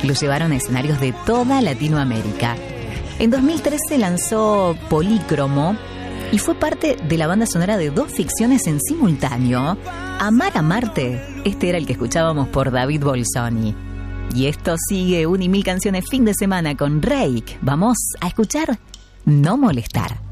lo llevaron a escenarios de toda Latinoamérica. En 2013 lanzó Polícromo y fue parte de la banda sonora de 2 ficciones en simultáneo. Amar a Marte, este era el que escuchábamos por David Bolsoni. Y esto sigue 1 y 1000 canciones fin de semana con Reik. Vamos a escuchar No Molestar.